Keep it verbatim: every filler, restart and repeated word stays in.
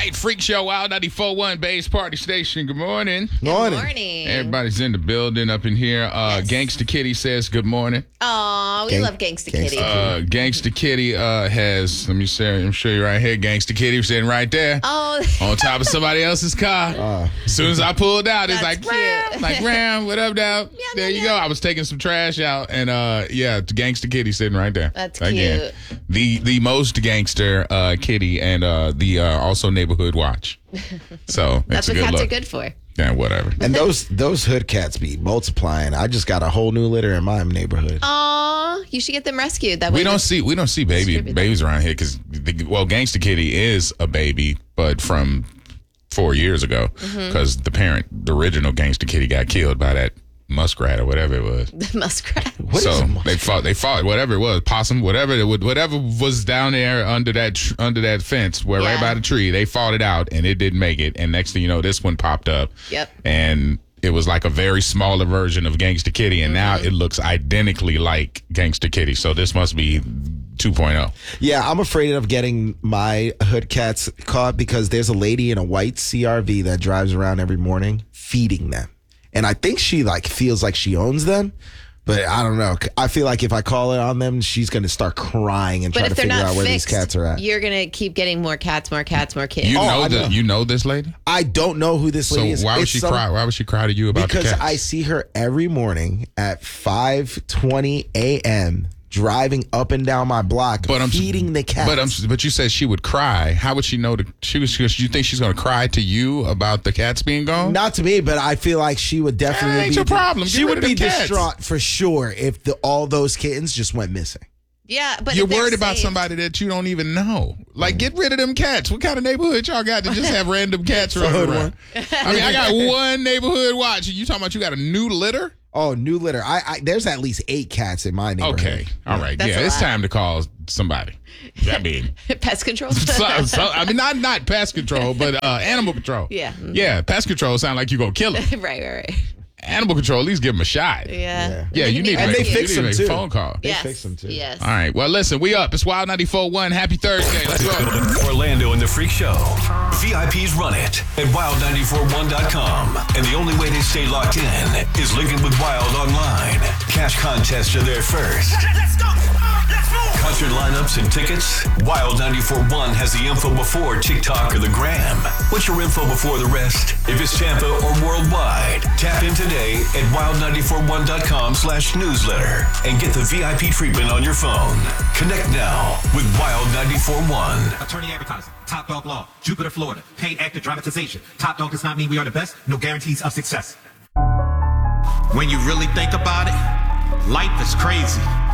right, Freak Show, Wild ninety-four point one, Bay's Party Station. Good morning. Good morning. morning. Everybody's in the building up in here. Uh, Yes. Gangsta Kitty says good morning. Aw, we Gang- love Gangsta Gangsta Kitty. Uh, Gangsta Kitty uh, has, let me say, I'm show you right here. Gangsta Kitty sitting right there oh, on top of somebody else's car. Uh, As soon as I pulled out, it's That's like, Ram, cute. like, Ram, what up, now? There yeah, you yeah. go. I was taking some trash out, and uh, yeah, Gangsta Kitty sitting right there. That's Again, the the most gangster uh, kitty, and uh, the uh, also neighborhood watch. So that's it's a what good cats look. are good for. Yeah, whatever. and those those hood cats be multiplying. I just got a whole new litter in my neighborhood. Aw, you should get them rescued. That way We don't the- see we don't see baby Distribute them. babies around here because well, Gangsta Kitty is a baby, but from four years ago because the parent, the original Gangsta Kitty, got killed by that muskrat or whatever it was. the muskrat. What so is a mus- they fought. They fought whatever it was, possum, whatever it would, whatever was down there under that tr- under that fence, where right Yeah. by the tree. They fought it out, and it didn't make it. And next thing you know, this one popped up. Yep. And it was like a very smaller version of Gangsta Kitty, and now it looks identically like Gangsta Kitty. So this must be two point oh. Yeah, I'm afraid of getting my hood cats caught because there's a lady in a white C R V that drives around every morning feeding them. And I think she like feels like she owns them, but I don't know. I feel like if I call it on them, she's going to start crying and But try if to they're figure not out where fixed, these cats are at. you're gonna keep getting more cats, more cats, more kids. You Oh, know I the, know. you know this lady. I don't know who this So lady is. why would It's she some- cry? Why would she cry to you about Because the cats? I see her every morning at five twenty a.m. driving up and down my block, But I'm feeding the cats. But I'm, but you said she would cry. How would she know? To, she was. You think she's going to cry to you about the cats being gone? Not to me, but I feel like she would definitely That ain't be your problem. Get She rid would of be them cats. distraught for sure if the, all those kittens just went missing. yeah, but You're if they're worried about saved- somebody that you don't even know. Like, get rid of them cats. What kind of neighborhood y'all got to just have random cats running hood around? I mean, I got one neighborhood watch. And you talking about you got a new litter? Oh, new litter. I, I there's at least eight cats in my neighborhood. Okay. All right. That's yeah, a it's lot. time to call somebody. I mean, pest control. so, so, I mean, not not pest control, but uh, animal control. Yeah. Yeah, pest control sound like you gonna kill them. right, right, right. Animal control, at least give them a shot. Yeah. Yeah. Yeah, And you then need to And make, they you fix need to them, make a too. phone call. They Yes. fix them, too. Yes. All right. Well, listen, we up. It's Wild ninety-four point one. Happy Thursday. Let's go. Orlando and the Freak Show. V I Ps run it at wild nine four one dot com. And the only way to stay locked in is linking with Wild online. Cash contests are there first. Let's go. Let's move. Concert lineups and tickets. Wild ninety-four point one has the info before TikTok or the Gram. What's your info before the rest? If it's Tampa or worldwide, tap in today at wild nine four one dot com slash newsletter and get the V I P treatment on your phone. Connect now with Wild ninety-four point one. Attorney advertising, Top Dog Law, Jupiter, Florida. Paid actor dramatization. Top Dog does not mean we are the best. No guarantees of success. When you really think about it, life is crazy.